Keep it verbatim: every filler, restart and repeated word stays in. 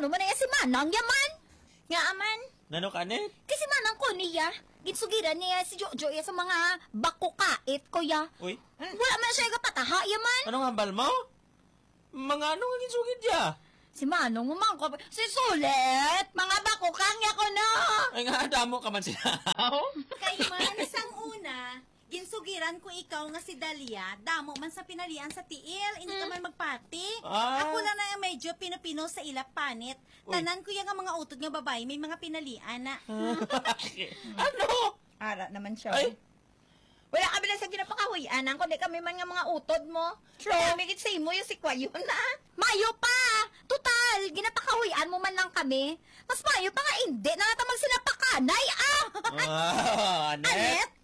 ano man na si Manang yaman. Nga aman. Nano kanet? Kasi Manang ko niya. Ginsugiran niya si Jojo ya sa mga bakukait, kuya. Uy, Wala man siya pataha yaman. anong hambal mo? Mga anong ang insugid ya? Si Manong umang ko. Si Sulet! Mga bakukang ya ko no! Ay nga, damo ka man siya. Kay man, isang una, ginsugiran ko ikaw nga si Dalia, damo man sa pinalian sa tiil, hindi ka man magpati. Ah. Ako lang na medyo pinapino sa ilap panit. Uy. Tanan ko yung mga utod nga babae, may mga pinalian na. Ano? Ara naman siya. Ay, Wala kami lang sa ginapakahuyanan, kundi kami man nga mga utod mo. Sure. Kaya may sa mo yung si Kwayo na. Mayo pa! Total, ginapakahuyan mo man lang kami. Mas mayo pa nga hindi, nangatamang sila pakanay, ah! ah, Anet? Anet?